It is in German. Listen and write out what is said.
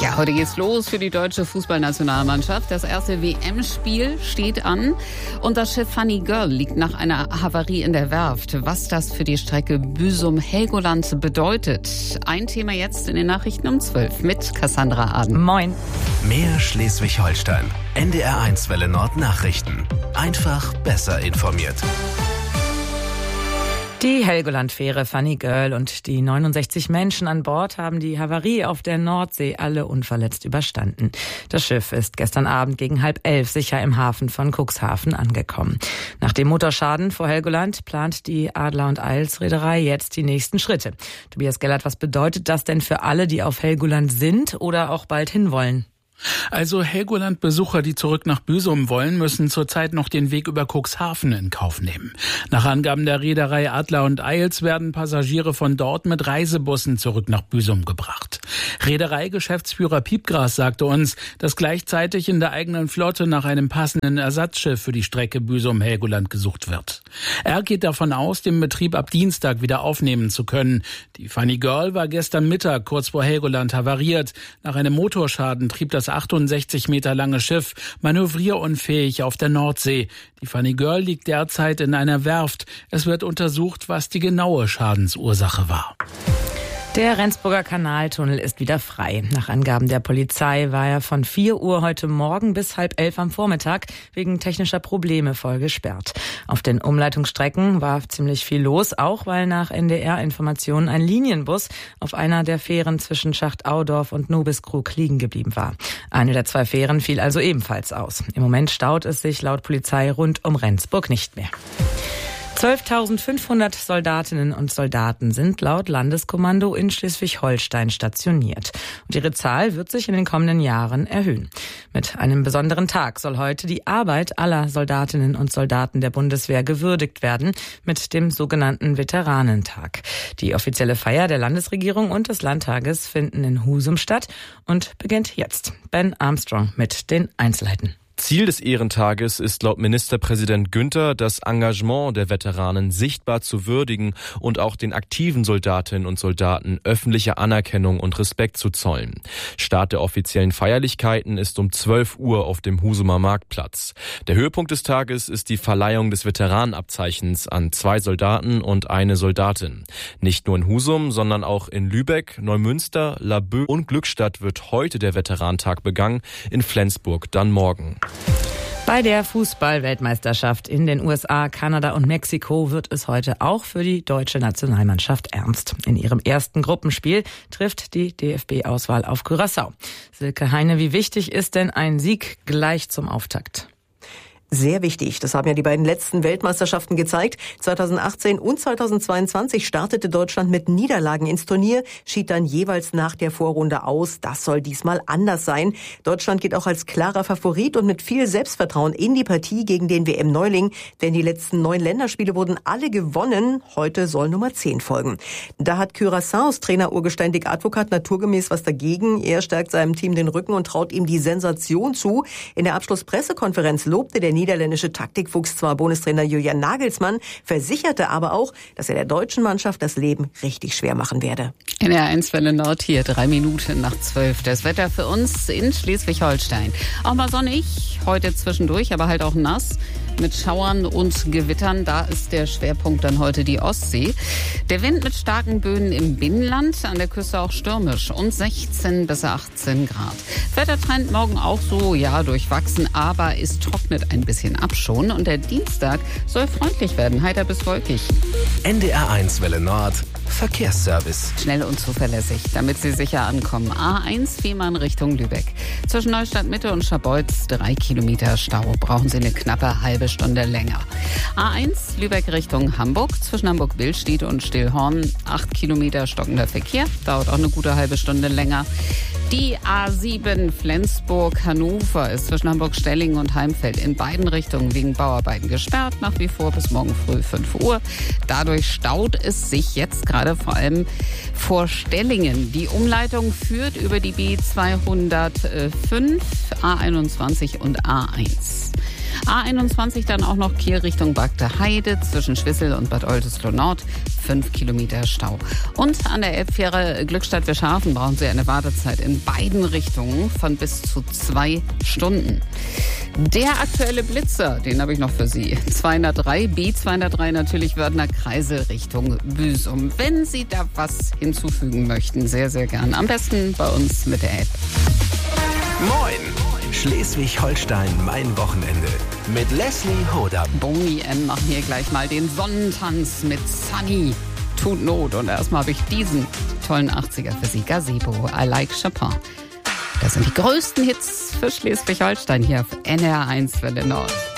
Ja, heute geht's los für die deutsche Fußballnationalmannschaft. Das erste WM-Spiel steht an und das Schiff Funny Girl liegt nach einer Havarie in der Werft. Was das für die Strecke Büsum-Helgoland bedeutet. Ein Thema jetzt in den Nachrichten um 12 mit Cassandra Aden. Moin. Mehr Schleswig-Holstein. NDR1 Welle Nord Nachrichten. Einfach besser informiert. Die Helgoland-Fähre Funny Girl und die 69 Menschen an Bord haben die Havarie auf der Nordsee alle unverletzt überstanden. Das Schiff ist gestern Abend gegen 10:30 sicher im Hafen von Cuxhaven angekommen. Nach dem Motorschaden vor Helgoland plant die Adler und Eils Reederei jetzt die nächsten Schritte. Tobias Gellert, was bedeutet das denn für alle, die auf Helgoland sind oder auch bald hinwollen? Also Helgoland-Besucher, die zurück nach Büsum wollen, müssen zurzeit noch den Weg über Cuxhaven in Kauf nehmen. Nach Angaben der Reederei Adler und Eils werden Passagiere von dort mit Reisebussen zurück nach Büsum gebracht. Reederei-Geschäftsführer Piepgras sagte uns, dass gleichzeitig in der eigenen Flotte nach einem passenden Ersatzschiff für die Strecke Büsum-Helgoland gesucht wird. Er geht davon aus, den Betrieb ab Dienstag wieder aufnehmen zu können. Die Funny Girl war gestern Mittag kurz vor Helgoland havariert. Nach einem Motorschaden trieb das 68 Meter lange Schiff manövrierunfähig auf der Nordsee. Die Funny Girl liegt derzeit in einer Werft. Es wird untersucht, was die genaue Schadensursache war. Der Rendsburger Kanaltunnel ist wieder frei. Nach Angaben der Polizei war er von 4 Uhr heute Morgen bis 10:30 am Vormittag wegen technischer Probleme voll gesperrt. Auf den Umleitungsstrecken war ziemlich viel los, auch weil nach NDR-Informationen ein Linienbus auf einer der Fähren zwischen Schacht-Audorf und Nobiskrug liegen geblieben war. Eine der 2 Fähren fiel also ebenfalls aus. Im Moment staut es sich laut Polizei rund um Rendsburg nicht mehr. 12.500 Soldatinnen und Soldaten sind laut Landeskommando in Schleswig-Holstein stationiert. Und ihre Zahl wird sich in den kommenden Jahren erhöhen. Mit einem besonderen Tag soll heute die Arbeit aller Soldatinnen und Soldaten der Bundeswehr gewürdigt werden, mit dem sogenannten Veteranentag. Die offizielle Feier der Landesregierung und des Landtages finden in Husum statt und beginnt jetzt. Ben Armstrong mit den Einzelheiten. Ziel des Ehrentages ist laut Ministerpräsident Günther, das Engagement der Veteranen sichtbar zu würdigen und auch den aktiven Soldatinnen und Soldaten öffentliche Anerkennung und Respekt zu zollen. Start der offiziellen Feierlichkeiten ist um 12 Uhr auf dem Husumer Marktplatz. Der Höhepunkt des Tages ist die Verleihung des Veteranenabzeichens an 2 Soldaten und eine Soldatin. Nicht nur in Husum, sondern auch in Lübeck, Neumünster, Laboe und Glückstadt wird heute der Veteranentag begangen, in Flensburg dann morgen. Bei der Fußball-Weltmeisterschaft in den USA, Kanada und Mexiko wird es heute auch für die deutsche Nationalmannschaft ernst. In ihrem ersten Gruppenspiel trifft die DFB-Auswahl auf Curaçao. Silke Heine, wie wichtig ist denn ein Sieg gleich zum Auftakt? Sehr wichtig. Das haben ja die beiden letzten Weltmeisterschaften gezeigt. 2018 und 2022 startete Deutschland mit Niederlagen ins Turnier, schied dann jeweils nach der Vorrunde aus. Das soll diesmal anders sein. Deutschland geht auch als klarer Favorit und mit viel Selbstvertrauen in die Partie gegen den WM-Neuling. Denn die letzten 9 Länderspiele wurden alle gewonnen. Heute soll Nummer 10 folgen. Da hat Curaçaos Trainer Urgestein Dick Advocat naturgemäß was dagegen. Er stärkt seinem Team den Rücken und traut ihm die Sensation zu. In der Abschlusspressekonferenz lobte der niederländische Taktikfuchs zwar Bundestrainer Julian Nagelsmann, versicherte aber auch, dass er der deutschen Mannschaft das Leben richtig schwer machen werde. NDR1 Welle Nord hier, 3 Minuten nach 12. Das Wetter für uns in Schleswig-Holstein. Auch mal sonnig, heute zwischendurch, aber halt auch nass. Mit Schauern und Gewittern, da ist der Schwerpunkt dann heute die Ostsee. Der Wind mit starken Böen im Binnenland, an der Küste auch stürmisch und 16 bis 18 Grad. Wettertrend morgen auch so, ja, durchwachsen, aber es trocknet ein bisschen ab schon und der Dienstag soll freundlich werden, heiter bis wolkig. NDR1 Welle Nord Verkehrsservice. Schnell und zuverlässig, damit Sie sicher ankommen. A1 Fehmarn Richtung Lübeck. Zwischen Neustadt Mitte und Scharbeutz 3 Kilometer Stau. Brauchen Sie eine knappe halbe Stunde länger. A1 Lübeck Richtung Hamburg. Zwischen Hamburg-Billstedt und Stillhorn 8 Kilometer stockender Verkehr. Dauert auch eine gute halbe Stunde länger. Die A7 Flensburg-Hannover ist zwischen Hamburg-Stellingen und Heimfeld in beiden Richtungen wegen Bauarbeiten gesperrt. Nach wie vor bis morgen früh 5 Uhr. Dadurch staut es sich jetzt gerade vor allem vor Stellingen. Die Umleitung führt über die B205, A21 und A1. A21 dann auch noch Kiel Richtung Bagde Heide zwischen Schwissel und Bad Oldesloe Nord. 5 Kilometer Stau. Und an der Elbfähre Glückstadt-Wirschhafen brauchen Sie eine Wartezeit in beiden Richtungen von bis zu 2 Stunden. Der aktuelle Blitzer, den habe ich noch für Sie. 203, B203 natürlich Wörthner Kreisel Richtung Büsum. Wenn Sie da was hinzufügen möchten, sehr, sehr gern. Am besten bei uns mit der App. Moin! Schleswig-Holstein, mein Wochenende. Mit Leslie Hodam. Boni M machen hier gleich mal den Sonnentanz mit Sunny. Tut Not. Und erstmal habe ich diesen tollen 80er für Sie. Gazebo, I Like Chopin. Das sind die größten Hits für Schleswig-Holstein hier auf NR1 Welle Nord.